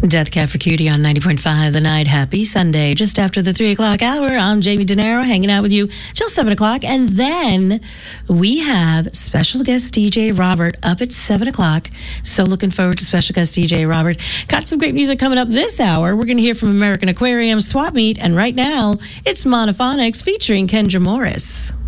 Death Cab for Cutie on 90.5 The Night. Happy Sunday. Just after the 3 o'clock hour, I'm Jamie De Niro hanging out with you till 7 o'clock. And then we have special guest DJ Robert up at 7 o'clock. So looking forward to special guest DJ Robert. Got some great music coming up this hour. We're going to hear from American Aquarium, Swap Meet, and right now it's Monophonics featuring Kendra Morris.